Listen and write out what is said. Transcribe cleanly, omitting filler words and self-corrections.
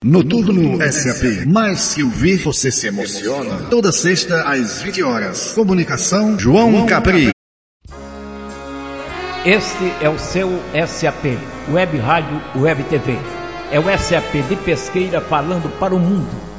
Noturno SAP. Mais que ouvir, você se emociona. Toda sexta às 20 horas. Comunicação João Capri. Este é o seu SAP, Web Rádio, Web TV. É o SAP de Pesqueira falando para o mundo.